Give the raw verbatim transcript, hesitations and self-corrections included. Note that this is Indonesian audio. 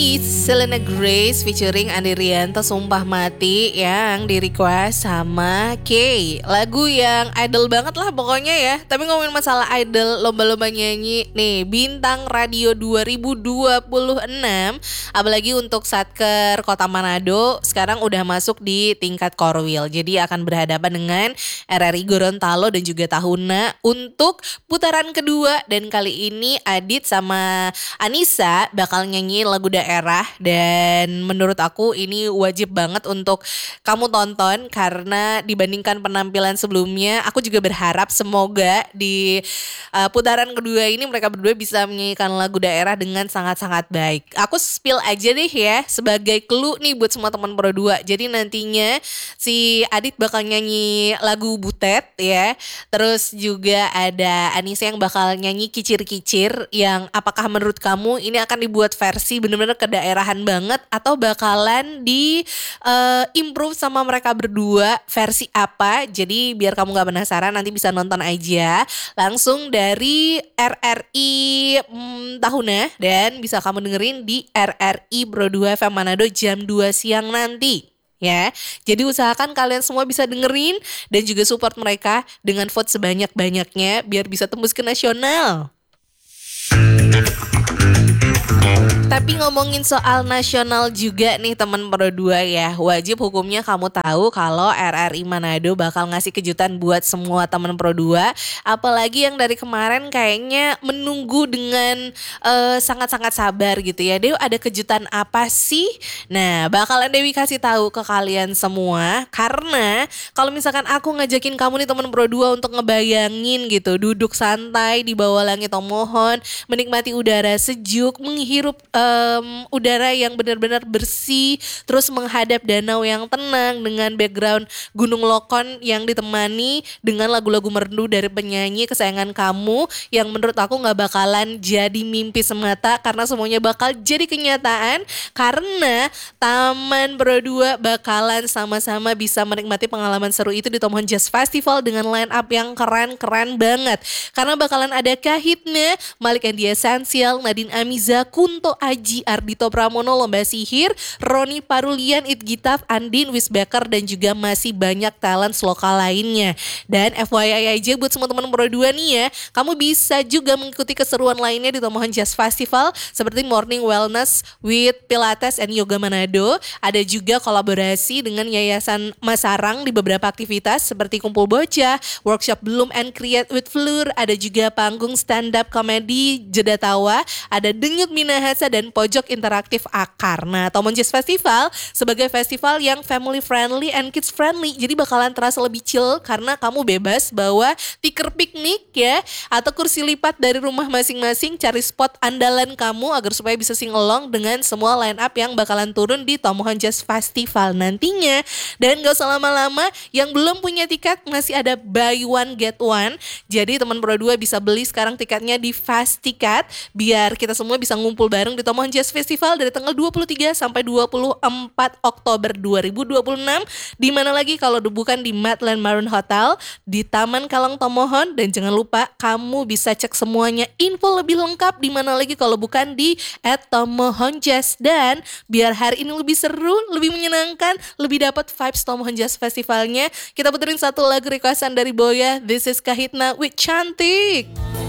It's Selena Grace featuring Andi Rianto, Sumpah Mati, yang di request sama Kay. Lagu yang idol banget lah pokoknya ya. Tapi ngomongin masalah idol, lomba-lomba nyanyi nih, Bintang Radio dua ribu dua puluh enam, apalagi untuk Satker Kota Manado sekarang udah masuk di tingkat Korwil. Jadi akan berhadapan dengan R R I Gorontalo dan juga Tahuna untuk putaran kedua. Dan kali ini Adit sama Anissa bakal nyanyi lagu daerah, dan menurut aku ini wajib banget untuk kamu tonton karena dibandingkan penampilan sebelumnya, aku juga berharap semoga di uh, putaran kedua ini mereka berdua bisa menyanyikan lagu daerah dengan sangat-sangat baik. Aku spill aja deh ya sebagai clue nih buat semua teman Pro dua. Jadi nantinya si Adit bakal nyanyi lagu Butet ya. Terus juga ada Anissa yang bakal nyanyi Kicir-Kicir, yang apakah menurut kamu ini akan dibuat versi bener-bener kedaerahan banget atau bakalan di uh, improve sama mereka berdua versi apa? Jadi biar kamu gak penasaran, nanti bisa nonton aja langsung dari R R I hmm, Tahuna, dan bisa kamu dengerin di R R I Pro dua F M Manado jam dua siang nanti. Ya, jadi usahakan kalian semua bisa dengerin dan juga support mereka dengan vote sebanyak-banyaknya biar bisa tembus ke nasional. Tapi ngomongin soal nasional juga nih teman Pro dua ya, wajib hukumnya kamu tahu kalau R R I Manado bakal ngasih kejutan buat semua teman Pro dua. Apalagi yang dari kemarin kayaknya menunggu dengan uh, sangat-sangat sabar gitu ya. Dew, ada kejutan apa sih? Nah, bakalan Dewi kasih tahu ke kalian semua. Karena kalau misalkan aku ngajakin kamu nih teman Pro dua untuk ngebayangin gitu, duduk santai di bawah langit Tomohon, menikmati udara sejuk, menghirup Um, udara yang benar-benar bersih, terus menghadap danau yang tenang dengan background Gunung Lokon yang ditemani dengan lagu-lagu merdu dari penyanyi kesayangan kamu, yang menurut aku gak bakalan jadi mimpi semata karena semuanya bakal jadi kenyataan, karena Taman Pro dua bakalan sama-sama bisa menikmati pengalaman seru itu di Tomohon Jazz Festival dengan line up yang keren-keren banget. Karena bakalan ada Kahitna, Malik Andi Esensial, Nadine Amiza, Kunto Aji, Ardito Pramono, Lomba Sihir, Roni Parulian, It Gitaf, Andin Wisbecker, dan juga masih banyak talents lokal lainnya. Dan F Y I aja buat semua teman Pro dua nih ya, kamu bisa juga mengikuti keseruan lainnya di Tomohon Jazz Festival seperti Morning Wellness with Pilates and Yoga Manado. Ada juga kolaborasi dengan Yayasan Masarang di beberapa aktivitas seperti Kumpul Bocah, Workshop Bloom and Create with Fleur, ada juga panggung stand up comedy Jeda Tawa, ada Denyut Minahasa, dan pojok interaktif Akar. Nah, Tomohon Jazz Festival sebagai festival yang family friendly and kids friendly, jadi bakalan terasa lebih chill karena kamu bebas bawa tikar piknik ya, atau kursi lipat dari rumah masing-masing, cari spot andalan kamu agar supaya bisa sing along dengan semua line up yang bakalan turun di Tomohon Jazz Festival nantinya. Dan gak usah lama-lama, yang belum punya tiket masih ada buy one get one, jadi teman Pro dua bisa beli sekarang tiketnya di Fast Ticket biar kita semua bisa ngumpul bareng di Tomohon Jazz Festival dari tanggal dua puluh tiga sampai dua puluh empat Oktober dua ribu dua puluh enam. Di mana lagi kalau bukan di Madland Maroon Hotel di Taman Kalong Tomohon. Dan jangan lupa kamu bisa cek semuanya info lebih lengkap di mana lagi kalau bukan di at Tomohon Jazz. Dan biar hari ini lebih seru, lebih menyenangkan, lebih dapat vibes Tomohon Jazz Festivalnya, kita puterin satu lagu requestan dari Boya, This is Kahitna with Cantik.